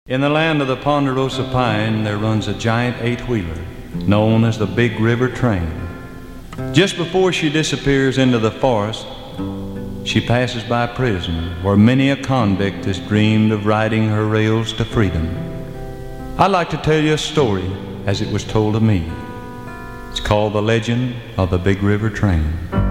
In the land of the Ponderosa Pine, there runs a giant eight-wheeler known as the Big River Train. Just before she disappears into the forest, she passes by prison, where many a convict has dreamed of riding her rails to freedom. I'd like to tell you a story as it was told to me. It's called The Legend of the Big River Train.